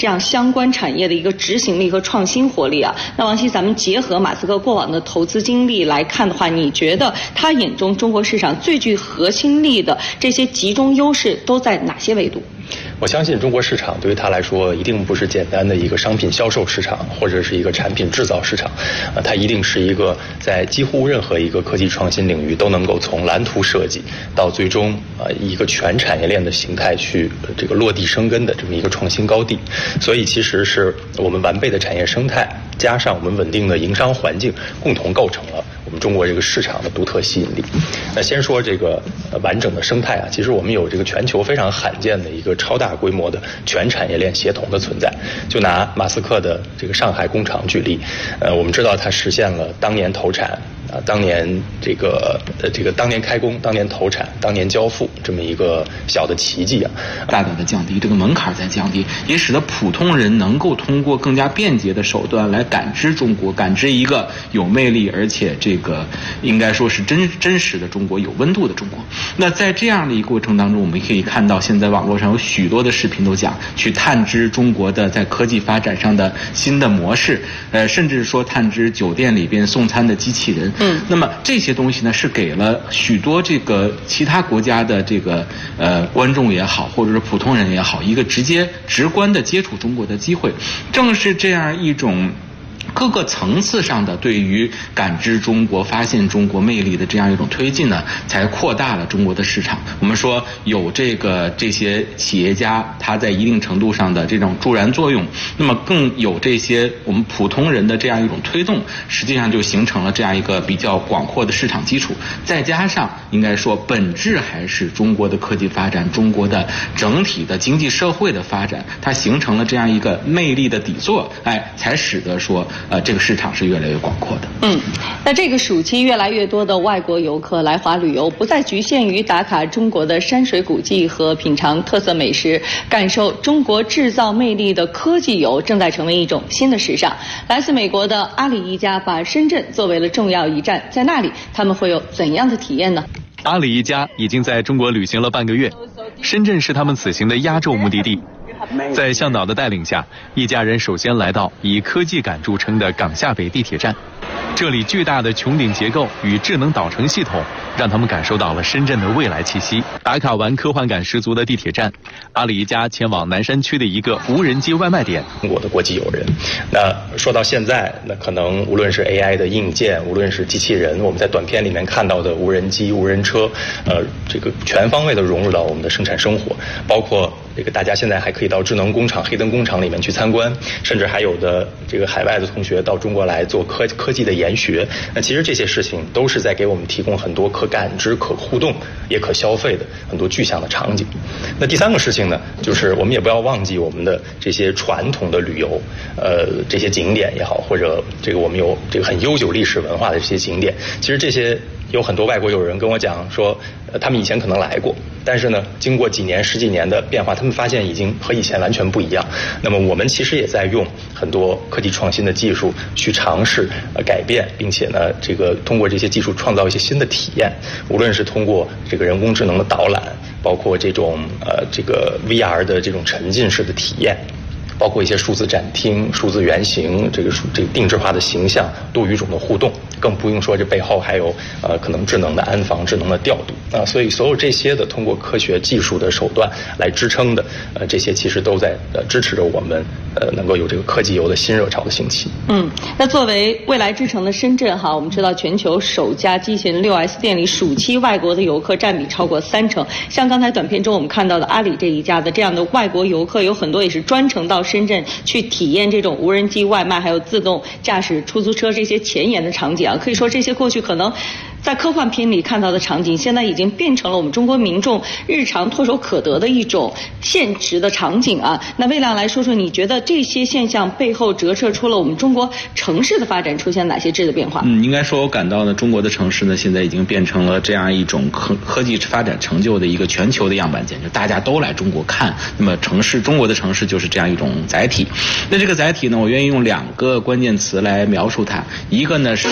这样相关产业的一个执行力和创新活力啊。那王希，咱们结合马斯克过往的投资经历来看的话，你觉得他眼中中国市场最具核心力的这些集中优势都在哪些维度？ 我相信中国市场对于他来说，一定不是简单的一个商品销售市场，或者是一个产品制造市场，它一定是一个在几乎任何一个科技创新领域都能够从蓝图设计到最终一个全产业链的形态去这个落地生根的这么一个创新高地。所以其实是我们完备的产业生态加上我们稳定的营商环境，共同构成了我们中国这个市场的独特吸引力。那先说这个完整的生态啊，其实我们有这个全球非常罕见的一个超大规模的全产业链协同的存在。就拿马斯克的这个上海工厂举例，我们知道他实现了当年投产当年当年开工、当年投产、当年交付这么一个小的奇迹啊， 大大的降低这个门槛在降低，也使得普通人能够通过更加便捷的手段来感知中国，感知一个有魅力而且这个应该说是真实的中国，有温度的中国。那在这样的一个过程当中，我们可以看到现在网络上有许多的视频都讲去探知中国的在科技发展上的新的模式，甚至说探知酒店里边送餐的机器人。那么这些东西呢，是给了许多这个其他国家的这个观众也好，或者是普通人也好，一个直观的接触中国的机会。正是这样一种各个层次上的对于感知中国、发现中国魅力的这样一种推进呢，才扩大了中国的市场。我们说有这些企业家他在一定程度上的这种助燃作用，那么更有这些我们普通人的这样一种推动，实际上就形成了这样一个比较广阔的市场基础。再加上应该说本质还是中国的科技发展，中国的整体的经济社会的发展，它形成了这样一个魅力的底座，才使得说这个市场是越来越广阔的。 那这个暑期越来越多的外国游客来华旅游，不再局限于打卡中国的山水古迹和品尝特色美食，感受中国制造魅力的科技游正在成为一种新的时尚。来自美国的阿里一家把深圳作为了重要一站，在那里他们会有怎样的体验呢？ 阿里一家已经在中国旅行了半个月，深圳是他们此行的压轴目的地。在向导的带领下，一家人首先来到以科技感著称的港下北地铁站。这里巨大的穹顶结构与智能导乘系统，让他们感受到了深圳的未来气息。打卡完科幻感十足的地铁站，阿里一家前往南山区的一个无人机外卖点。 中国的国际友人，那说到现在，那可能无论是 AI 的硬件，无论是机器人，我们在短片里面看到的无人机、无人车，这个全方位的融入到我们的生产生活，包括这个大家现在还可以到智能工厂、黑灯工厂里面去参观，甚至还有的这个海外的同学到中国来做科技的研学。那其实这些事情都是在给我们提供很多可感知、可互动也可消费的很多具象的场景。那第三个事情呢，就是我们也不要忘记我们的这些传统的旅游，这些景点也好，或者这个我们有这个很悠久历史文化的这些景点，其实这些有很多外国友人跟我讲说，他们以前可能来过，但是呢，经过几年、十几年的变化，他们发现已经和以前完全不一样。那么我们其实也在用很多科技创新的技术去尝试改变，并且呢，这个通过这些技术创造一些新的体验，无论是通过这个人工智能的导览，包括这种这个 VR 的这种沉浸式的体验。包括一些数字展厅、数字原型，这个定制化的形象、多语种的互动，更不用说这背后还有可能智能的安防、智能的调度啊，所以所有这些的通过科学技术的手段来支撑的这些其实都在支持着我们能够有这个科技游的新热潮的兴起。 那作为未来之城的深圳哈，我们知道全球首家机器人 6S 店里暑期外国的游客占比超过30%，像刚才短片中我们看到的阿里这一家的这样的外国游客有很多也是专程到深圳去体验这种无人机外卖还有自动驾驶出租车这些前沿的场景啊，可以说这些过去可能在科幻片里看到的场景，现在已经变成了我们中国民众日常唾手可得的一种现实的场景啊。那魏亮来说说，你觉得这些现象背后折射出了我们中国城市的发展出现哪些质的变化？ 应该说我感到呢，中国的城市呢现在已经变成了这样一种科技发展成就的一个全球的样板间，就大家都来中国看。那么中国的城市就是这样一种载体。那这个载体呢，我愿意用2个关键词来描述它，一个呢是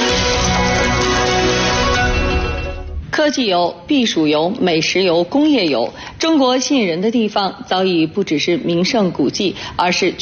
科技游、避暑游、美食游、工业游，中国吸引人的地方早已不只是名胜古迹，而是